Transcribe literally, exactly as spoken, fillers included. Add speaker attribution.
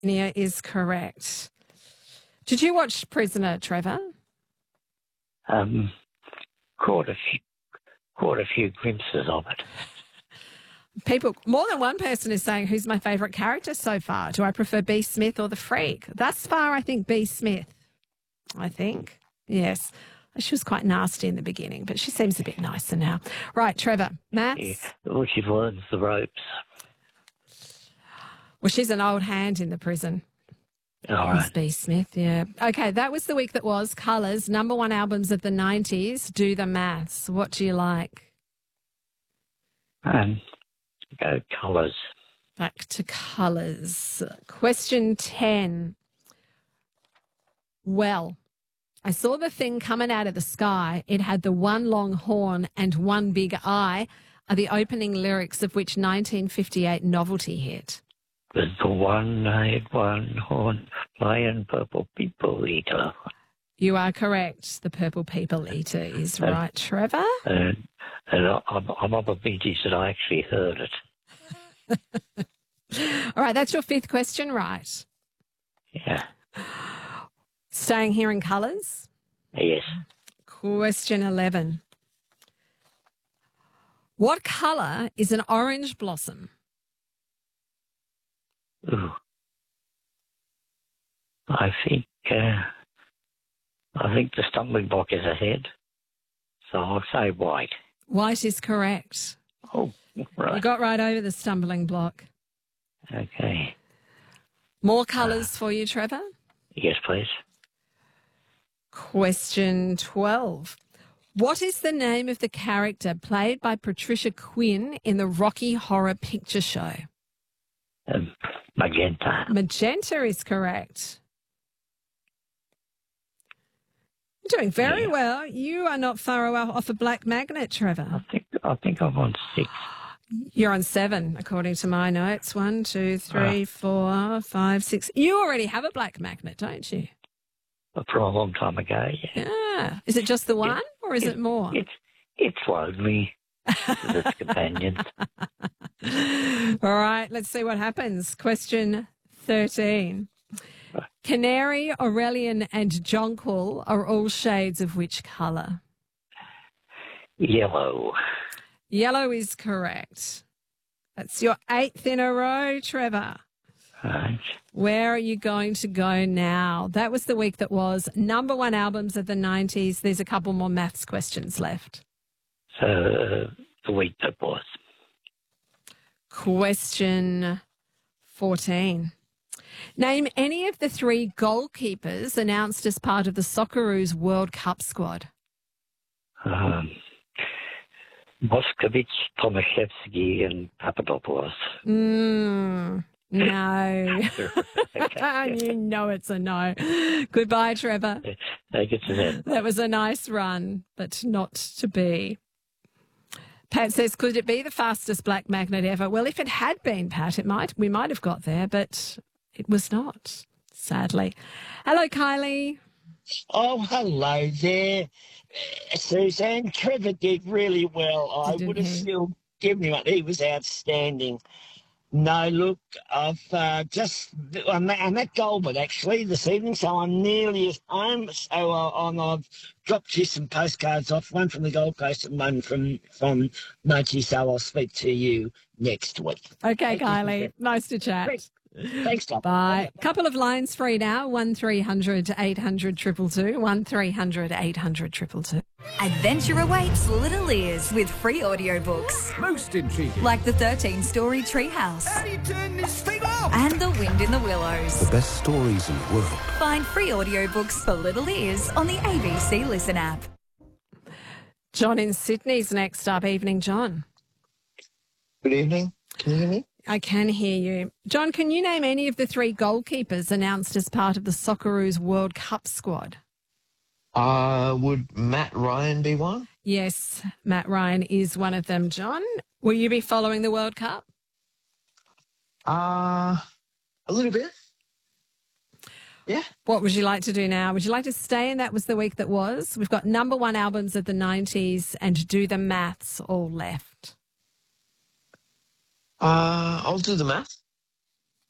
Speaker 1: Tasmania is correct. Did you watch Prisoner, Trevor?
Speaker 2: Um, caught a few, caught a few glimpses of it.
Speaker 1: People, more than one person is saying, who's my favourite character so far? Do I prefer B. Smith or the Freak? Thus far, I think B. Smith. I think. Yes. She was quite nasty in the beginning, but she seems a bit nicer now. Right, Trevor. Maths?
Speaker 2: Yeah. Well, she learns the ropes.
Speaker 1: Well, she's an old hand in the prison.
Speaker 2: All
Speaker 1: Miss
Speaker 2: right.
Speaker 1: B. Smith, yeah. Okay, that was the week that was. Colours, number one albums of the nineties. Do the maths. What do you like?
Speaker 2: Um, go colours.
Speaker 1: Back to colours. Question ten. Well, I saw the thing coming out of the sky. It had the one long horn and one big eye, are the opening lyrics of which nineteen fifty-eight novelty hit?
Speaker 2: There's the one-eyed, one-horn, lion, purple people eater.
Speaker 1: You are correct. The Purple People Eater is right, Trevor.
Speaker 2: And, and I'm, I'm of a vintage that I actually heard it.
Speaker 1: All right, that's your fifth question, right?
Speaker 2: Yeah.
Speaker 1: Staying here in colours.
Speaker 2: Yes.
Speaker 1: Question eleven. What colour is an orange blossom?
Speaker 2: Ooh. I think uh, I think the stumbling block is ahead, so I'll say white.
Speaker 1: White is correct.
Speaker 2: Oh, right.
Speaker 1: You got right over the stumbling block.
Speaker 2: Okay.
Speaker 1: More colours for you, Trevor.
Speaker 2: Yes, please.
Speaker 1: Question twelve. What is the name of the character played by Patricia Quinn in the Rocky Horror Picture Show?
Speaker 2: Um, magenta.
Speaker 1: Magenta is correct. You're doing very
Speaker 2: Yeah.
Speaker 1: well. You are not far away off a black magnet, Trevor.
Speaker 2: I think I think I'm on six.
Speaker 1: You're on seven, according to my notes. One, two, three, four, five, six. You already have a black magnet, don't you?
Speaker 2: From a long time ago. Yeah.
Speaker 1: Yeah. Is it just the one, or is it, more?
Speaker 2: It's it's lonely with its companions.
Speaker 1: All right, let's see what happens. Question thirteen. Canary, Aurelian and jonquil are all shades of which colour?
Speaker 2: Yellow.
Speaker 1: Yellow is correct. That's your eighth in a row, Trevor.
Speaker 2: Right.
Speaker 1: Where are you going to go now? That was the week that was. Number one albums of the nineties. There's a couple more maths questions left.
Speaker 2: So uh, the week that was.
Speaker 1: Question fourteen. Name any of the three goalkeepers announced as part of the Socceroos World Cup squad.
Speaker 2: Um, Moskovic, Tomaszewski and Papadopoulos.
Speaker 1: Mm, no. You know it's a no. Goodbye, Trevor.
Speaker 2: Take it to them.
Speaker 1: That was a nice run, but not to be. Pat says, could it be the fastest black magnet ever? Well, if it had been, Pat, it might. We might have got there, but it was not, sadly. Hello, Kylie.
Speaker 3: Oh, hello there, Suzanne. Trevor did really well. I
Speaker 1: Didn't
Speaker 3: would have
Speaker 1: he?
Speaker 3: still given him it. He was outstanding. No, look, I've uh, just I'm at, I'm at Goulburn actually this evening, so I'm nearly at home. So uh, I'm, I've dropped you some postcards off, one from the Gold Coast and one from from Mochi. So I'll speak to you next week.
Speaker 1: Okay,
Speaker 3: Thank you,
Speaker 1: Kylie.
Speaker 3: Suzanne.
Speaker 1: Nice to chat.
Speaker 3: Thanks. Thanks, Tom.
Speaker 1: Bye. Couple of lines free now. one three hundred eight hundred two two two. one three hundred eight hundred two two two.
Speaker 4: Adventure awaits little ears with free audiobooks.
Speaker 5: Most intriguing.
Speaker 4: Like the thirteen-story Treehouse
Speaker 5: How do you turn this thing off?
Speaker 4: and The Wind in the Willows.
Speaker 6: The best stories in the world.
Speaker 4: Find free audiobooks for little ears on the A B C Listen app.
Speaker 1: John in Sydney's next up. Evening, John.
Speaker 7: Good evening. Can you hear me?
Speaker 1: I can hear you. John, can you name any of the three goalkeepers announced as part of the Socceroos World Cup squad?
Speaker 7: Uh, would Matt Ryan be one?
Speaker 1: Yes, Matt Ryan is one of them, John. Will you be following the World Cup?
Speaker 7: Uh, a little bit. Yeah.
Speaker 1: What would you like to do now? Would you like to stay in That Was the Week That Was? We've got number one albums of the nineties and Do the Maths all left.
Speaker 7: Uh, I'll do the math.